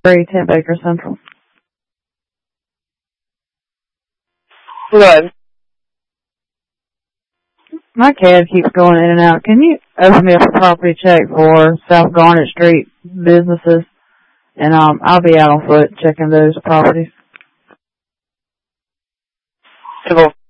10 Baker Central. Good. My cab keeps going in and out. Can you open me up a property check for South Garnet Street businesses? And I'll be out on foot checking those properties. Civil